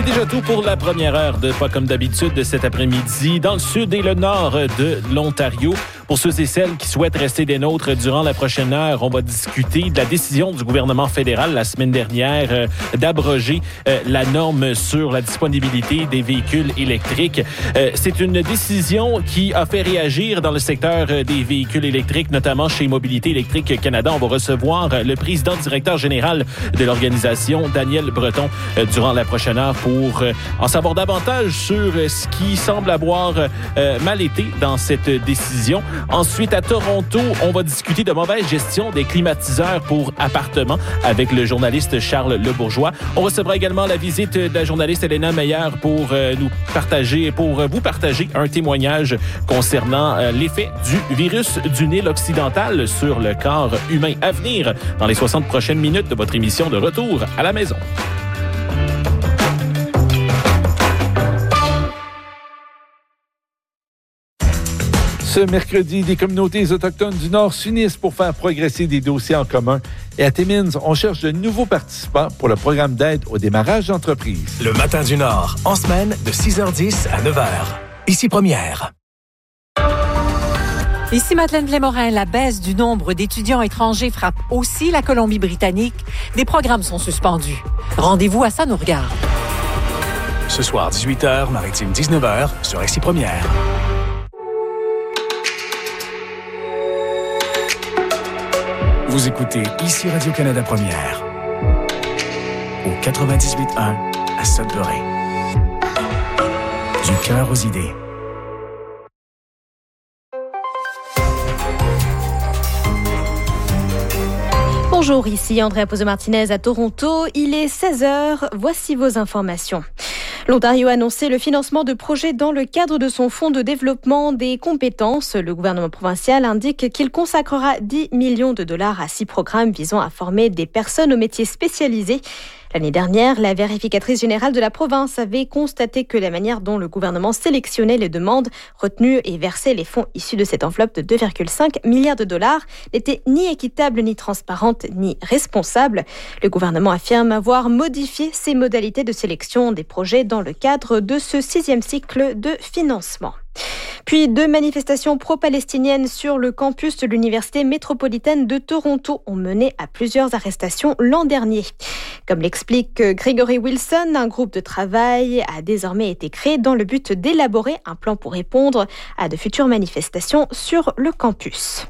Déjà tout pour la première heure de Pas comme d'habitude de cet après-midi dans le sud et le nord de l'Ontario. Pour ceux et celles qui souhaitent rester des nôtres durant la prochaine heure, on va discuter de la décision du gouvernement fédéral la semaine dernière d'abroger la norme sur la disponibilité des véhicules électriques. C'est une décision qui a fait réagir dans le secteur des véhicules électriques, notamment chez Mobilité électrique Canada. On va recevoir le président directeur général de l'organisation, Daniel Breton, durant la prochaine heure pour en savoir davantage sur ce qui semble avoir mal été dans cette décision. Ensuite, à Toronto, on va discuter de mauvaise gestion des climatiseurs pour appartements avec le journaliste Charles Lebourgeois. On recevra également la visite de la journaliste Elena Meyer pour vous partager un témoignage concernant l'effet du virus du Nil occidental sur le corps humain. À venir dans les 60 prochaines minutes de votre émission de Retour à la maison. Ce mercredi, les communautés autochtones du Nord s'unissent pour faire progresser des dossiers en commun. Et à Timmins, on cherche de nouveaux participants pour le programme d'aide au démarrage d'entreprise. Le Matin du Nord, en semaine de 6h10 à 9h. Ici Première. Ici Madeleine Plémorin, la baisse du nombre d'étudiants étrangers frappe aussi la Colombie-Britannique. Des programmes sont suspendus. Rendez-vous à Ça nous regarde. Ce soir, 18h, Maritime 19h, sur Ici Première. Vous écoutez Ici Radio-Canada Première, au 98.1 à Sudbury. Du cœur aux idées. Bonjour, ici Andrea Pozzo-Martinez à Toronto. Il est 16h, voici vos informations. L'Ontario a annoncé le financement de projets dans le cadre de son fonds de développement des compétences. Le gouvernement provincial indique qu'il consacrera 10 millions de dollars à 6 programmes visant à former des personnes aux métiers spécialisés. L'année dernière, la vérificatrice générale de la province avait constaté que la manière dont le gouvernement sélectionnait les demandes retenues et versait les fonds issus de cette enveloppe de 2,5 milliards de dollars n'était ni équitable, ni transparente, ni responsable. Le gouvernement affirme avoir modifié ses modalités de sélection des projets dans le cadre de ce 6e cycle de financement. Puis 2 manifestations pro-palestiniennes sur le campus de l'Université métropolitaine de Toronto ont mené à plusieurs arrestations l'an dernier. Comme l'explique Gregory Wilson, un groupe de travail a désormais été créé dans le but d'élaborer un plan pour répondre à de futures manifestations sur le campus.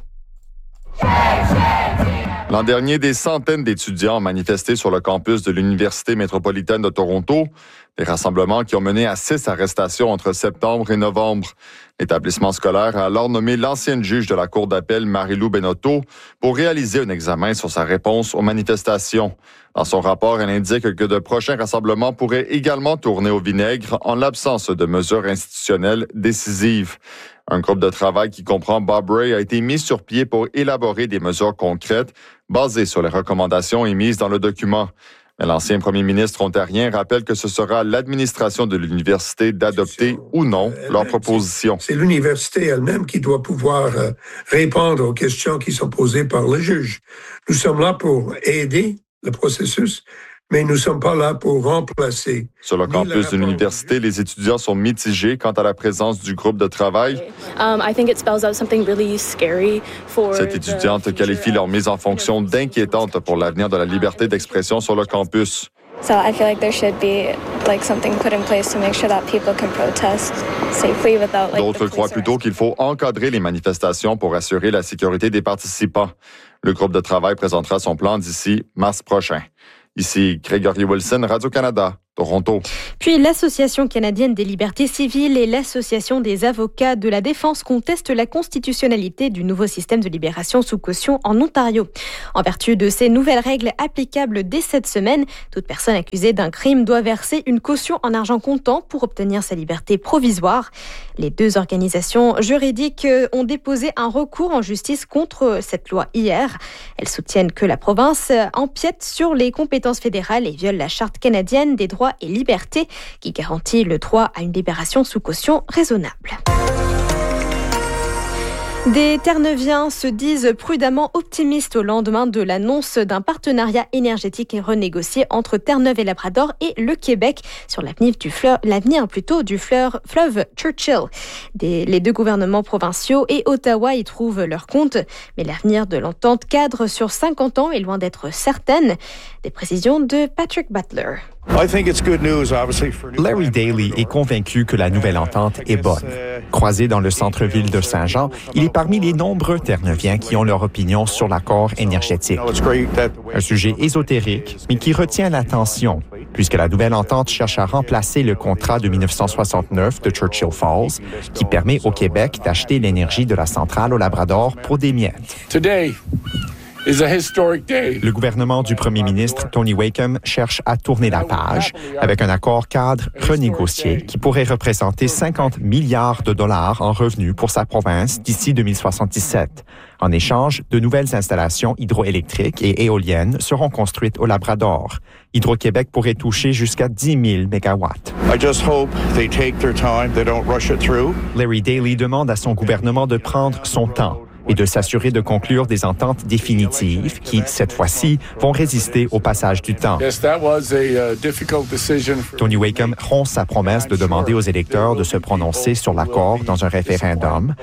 L'an dernier, des centaines d'étudiants ont manifesté sur le campus de l'Université métropolitaine de Toronto. Des rassemblements qui ont mené à 6 arrestations entre septembre et novembre. L'établissement scolaire a alors nommé l'ancienne juge de la Cour d'appel, Marie-Lou Benotto, pour réaliser un examen sur sa réponse aux manifestations. Dans son rapport, elle indique que de prochains rassemblements pourraient également tourner au vinaigre en l'absence de mesures institutionnelles décisives. Un groupe de travail qui comprend Bob Ray a été mis sur pied pour élaborer des mesures concrètes basées sur les recommandations émises dans le document. Mais l'ancien premier ministre ontarien rappelle que ce sera à l'administration de l'université d'adopter ou non leurs propositions. C'est l'université elle-même qui doit pouvoir répondre aux questions qui sont posées par le juge. Nous sommes là pour aider le processus, mais nous ne sommes pas là pour remplacer. Sur le campus de l'université, les étudiants sont mitigés quant à la présence du groupe de travail. Cette étudiante qualifie leur mise en fonction d'inquiétante pour l'avenir de la liberté d'expression sur le campus. D'autres croient plutôt qu'il faut encadrer les manifestations pour assurer la sécurité des participants. Le groupe de travail présentera son plan d'ici mars prochain. Ici Gregory Wilson, Radio-Canada, Toronto. Puis l'Association canadienne des libertés civiles et l'Association des avocats de la défense contestent la constitutionnalité du nouveau système de libération sous caution en Ontario. En vertu de ces nouvelles règles applicables dès cette semaine, toute personne accusée d'un crime doit verser une caution en argent comptant pour obtenir sa liberté provisoire. Les 2 organisations juridiques ont déposé un recours en justice contre cette loi hier. Elles soutiennent que la province empiète sur les compétences fédérales et viole la Charte canadienne des droits et libertés qui garantit le droit à une libération sous caution raisonnable. Des Terre-Neuviens se disent prudemment optimistes au lendemain de l'annonce d'un partenariat énergétique renégocié entre Terre-Neuve et Labrador et le Québec sur l'avenir du fleuve Churchill. Les deux gouvernements provinciaux et Ottawa y trouvent leur compte, mais l'avenir de l'entente cadre sur 50 ans est loin d'être certaine. Des précisions de Patrick Butler. Larry Daly est convaincu que la nouvelle entente est bonne. Croisé dans le centre-ville de Saint-Jean, il est parmi les nombreux Terre-Neuviens qui ont leur opinion sur l'accord énergétique. Un sujet ésotérique, mais qui retient l'attention, puisque la nouvelle entente cherche à remplacer le contrat de 1969 de Churchill Falls, qui permet au Québec d'acheter l'énergie de la centrale au Labrador pour des miettes. Le gouvernement du premier ministre, Tony Wakeham, cherche à tourner la page avec un accord cadre renégocié qui pourrait représenter 50 milliards de dollars en revenus pour sa province d'ici 2077. En échange, de nouvelles installations hydroélectriques et éoliennes seront construites au Labrador. Hydro-Québec pourrait toucher jusqu'à 10 000 mégawatts. Larry Daly demande à son gouvernement de prendre son temps et de s'assurer de conclure des ententes définitives qui, cette fois-ci, vont résister au passage du temps. Tony Wakeham rompt sa promesse de demander aux électeurs de se prononcer sur l'accord dans un référendum.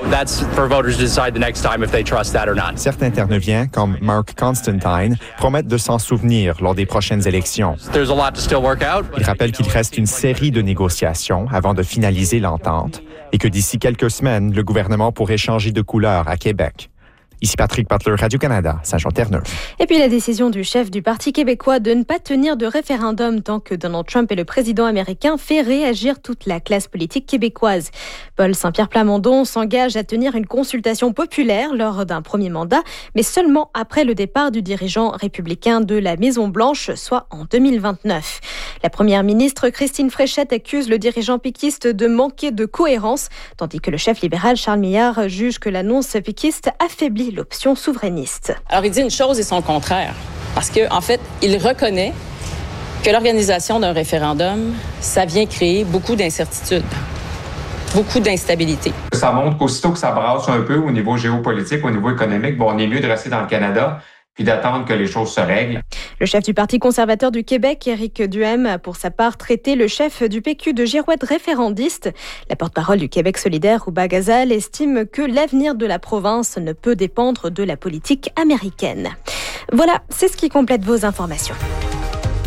Certains Terre-Neuviens, comme Mark Constantine, promettent de s'en souvenir lors des prochaines élections. Il rappelle qu'il reste une série de négociations avant de finaliser l'entente et que d'ici quelques semaines, le gouvernement pourrait changer de couleur à Québec. Ici Patrick Butler, Radio-Canada, Saint-Jean-Terre-Neuve. Et puis la décision du chef du Parti québécois de ne pas tenir de référendum tant que Donald Trump est le président américain fait réagir toute la classe politique québécoise. Paul Saint-Pierre Plamondon s'engage à tenir une consultation populaire lors d'un premier mandat, mais seulement après le départ du dirigeant républicain de la Maison-Blanche, soit en 2029. La première ministre Christine Fréchette accuse le dirigeant péquiste de manquer de cohérence, tandis que le chef libéral Charles Millard juge que l'annonce péquiste affaiblit l'option souverainiste. Alors, il dit une chose et son contraire. Parce qu'en fait, il reconnaît que l'organisation d'un référendum, ça vient créer beaucoup d'incertitudes, beaucoup d'instabilité. Ça montre qu'aussitôt que ça brasse un peu au niveau géopolitique, au niveau économique, on est mieux de rester dans le Canada puis d'attendre que les choses se règlent. Le chef du Parti conservateur du Québec, Éric Duhem, a pour sa part traité le chef du PQ de Girouette référendiste. La porte-parole du Québec solidaire, Rouba Ghazal, estime que l'avenir de la province ne peut dépendre de la politique américaine. Voilà, c'est ce qui complète vos informations.